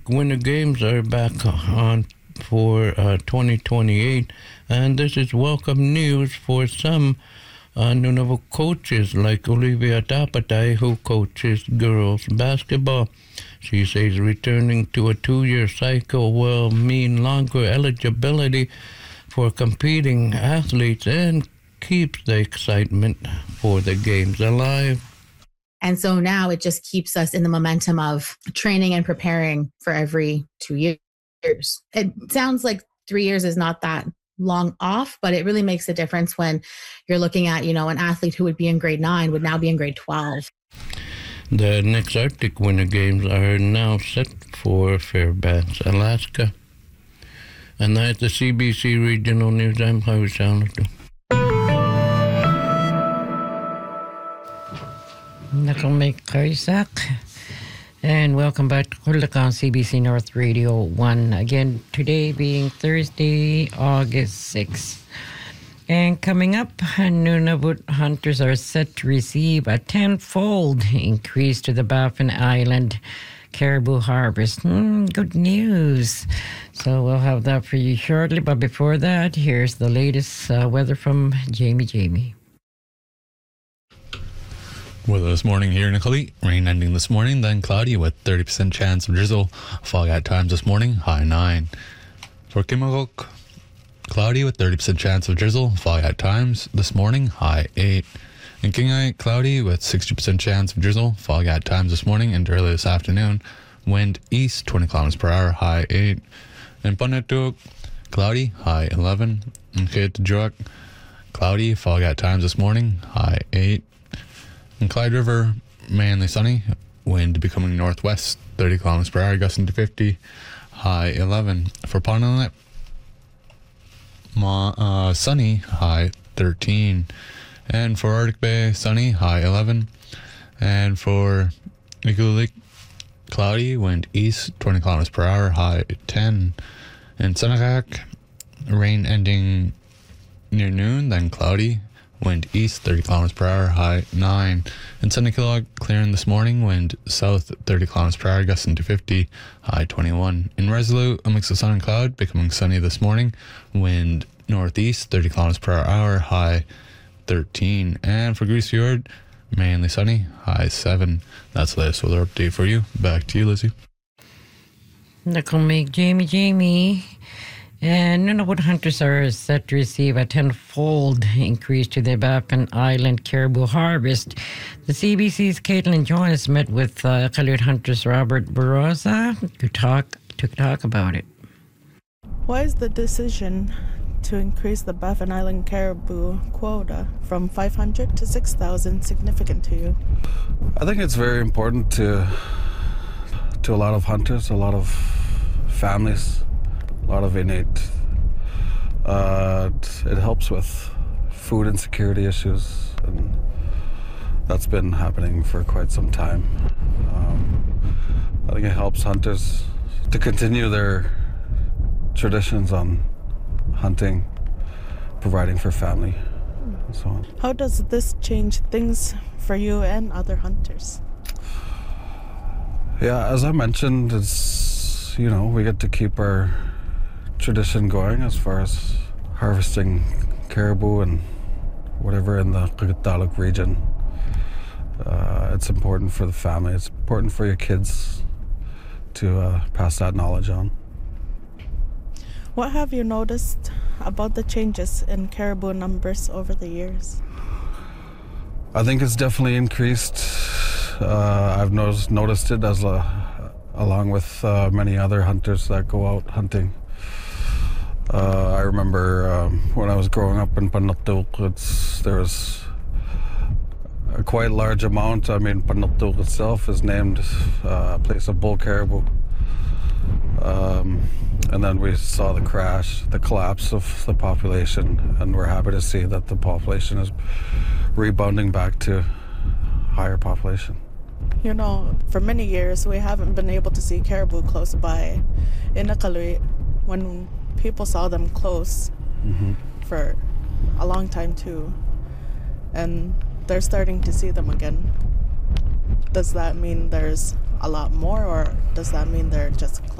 Winter Games are back on for 2028, and this is welcome news for some Nunavut coaches like Olivia Tapatay, who coaches girls basketball. She says returning to a 2-year cycle will mean longer eligibility for competing athletes and keeps the excitement for the games alive. And so now it just keeps us in the momentum of training and preparing for every 2 years. It sounds like 3 years is not that long off, but it really makes a difference when you're looking at, an athlete who would be in grade 9 would now be in grade 12. The next Arctic Winter Games are now set for Fairbanks, Alaska. And that's the CBC Regional News. I'm Howie Salado. Nakalmik Isaac. And welcome back to Kulakon CBC North Radio 1. Again, today being Thursday, August 6th. And coming up, Nunavut hunters are set to receive a 10-fold increase to the Baffin Island caribou harvest. Good news. So we'll have that for you shortly. But before that, here's the latest weather from Jamie. Weather this morning here in Nicollet. Rain ending this morning, then cloudy with 30% chance of drizzle. Fog at times this morning, high 9. For Kimagok, cloudy with 30% chance of drizzle. Fog at times this morning, high 8. In Kingai, cloudy with 60% chance of drizzle. Fog at times this morning and early this afternoon. Wind east 20 kilometers per hour, high 8. In Punatuk, cloudy, high 11. In Kitjuak, cloudy, fog at times this morning, high 8. In Clyde River, mainly sunny, wind becoming northwest, 30 kilometers per hour, gusting to 50, high 11. For Pond Inlet, sunny, high 13. And for Arctic Bay, sunny, high 11. And for Iqaluit, cloudy, wind east, 20 kilometers per hour, high 10. In Senekak, rain ending near noon, then cloudy, wind east 30 kilometers per hour, high 9. In Senekilog, clearing this morning, wind south 30 kilometers per hour, gusting to 50, high 21. In Resolute, a mix of sun and cloud, becoming sunny this morning, wind northeast 30 kilometers per hour, high 13. And for Grise Fjord, mainly sunny, high 7. That's the latest weather update for you. Back to you, Lizzie. That'll make Jamie. And Nunavut hunters are set to receive a 10-fold increase to their Baffin Island caribou harvest. The CBC's Caitlin Jones met with Iqaluit hunters Robert Barroza to talk about it. Why is the decision to increase the Baffin Island caribou quota from 500 to 6,000 significant to you? I think it's very important to a lot of hunters, a lot of families, a lot of innate. It helps with food insecurity issues, and that's been happening for quite some time. I think it helps hunters to continue their traditions on hunting, providing for family, and so on. How does this change things for you and other hunters? Yeah, as I mentioned, it's, we get to keep our tradition going as far as harvesting caribou and whatever in the Qikiqtaaluk region. It's important for the family. It's important for your kids to pass that knowledge on. What have you noticed about the changes in caribou numbers over the years? I think it's definitely increased. I've noticed it along with many other hunters that go out hunting. I remember when I was growing up in Panaktuk, there was a quite large amount. I mean, Panaktuk itself is named a place of bull caribou. And then we saw the collapse of the population, and we're happy to see that the population is rebounding back to higher population. For many years we haven't been able to see caribou close by in Iqaluit. When people saw them close for a long time too, and they're starting to see them again. Does that mean there's a lot more, or does that mean they're just close?